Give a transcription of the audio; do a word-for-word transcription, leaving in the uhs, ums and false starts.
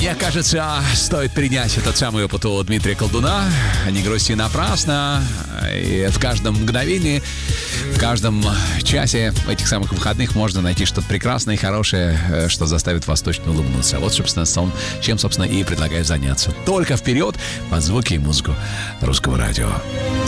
Мне кажется, стоит принять этот самый опыт у Дмитрия Колдуна. Не грусти напрасно. И в каждом мгновении, в каждом часе этих самых выходных можно найти что-то прекрасное и хорошее, что заставит вас точно улыбнуться. Вот, собственно, чем, собственно, и предлагаю заняться. Только вперед под звуки и музыку Русского радио.